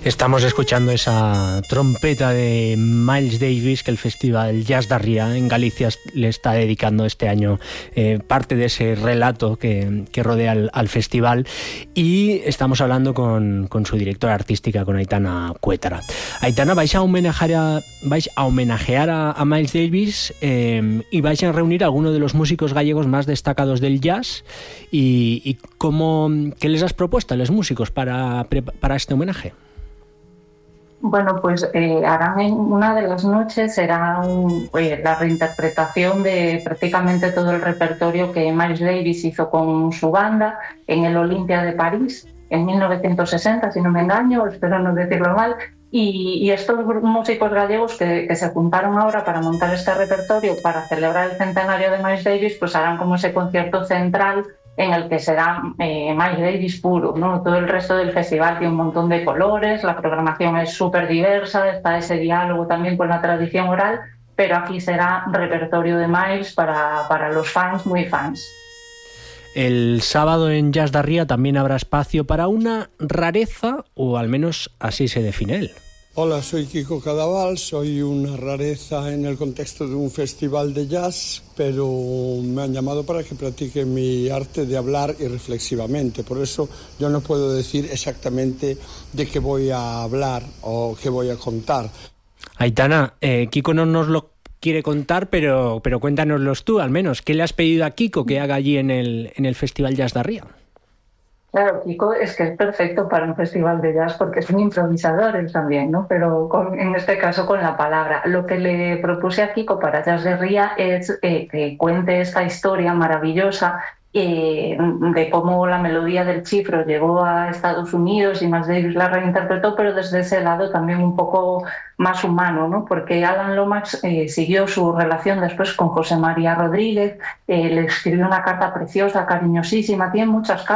Estamos escuchando esa trompeta de Miles Davis que el Festival Jazz da Ría en Galicia le está dedicando este año, parte de ese relato que rodea al festival, y estamos hablando con su directora artística, con Aitana Cuétara. Aitana, vais a homenajear a Miles Davis y vais a reunir a algunos de los músicos gallegos más destacados del jazz. ¿Y qué les has propuesto a los músicos para este homenaje? Bueno, pues harán en una de las noches será la reinterpretación de prácticamente todo el repertorio que Miles Davis hizo con su banda en el Olympia de París en 1960, si no me engaño, espero no decirlo mal. Y estos músicos gallegos que se juntaron ahora para montar este repertorio para celebrar el centenario de Miles Davis, pues harán como ese concierto central en el que será Miles Davis puro, ¿no? Todo el resto del festival tiene un montón de colores, la programación es súper diversa, está ese diálogo también con la tradición oral, pero aquí será repertorio de Miles para los fans, muy fans. El sábado en Jazz da Ría también habrá espacio para una rareza, o al menos así se define él. Hola, soy Kiko Cadaval, soy una rareza en el contexto de un festival de jazz, pero me han llamado para que practique mi arte de hablar irreflexivamente. Por eso yo no puedo decir exactamente de qué voy a hablar o qué voy a contar. Aitana, Kiko no nos lo quiere contar, pero cuéntanoslos tú, al menos. ¿Qué le has pedido a Kiko que haga allí en el Festival Jazz da Ría? Claro, Kiko es que es perfecto para un festival de jazz porque es un improvisador él también, ¿no? Pero en este caso con la palabra. Lo que le propuse a Kiko para Jazz da Ría es que cuente esta historia maravillosa de cómo la melodía del chifro llegó a Estados Unidos y Miles Davis la reinterpretó, pero desde ese lado también un poco más humano, ¿no? Porque Alan Lomax siguió su relación después con José María Rodríguez, le escribió una carta preciosa, cariñosísima, tiene muchas cartas.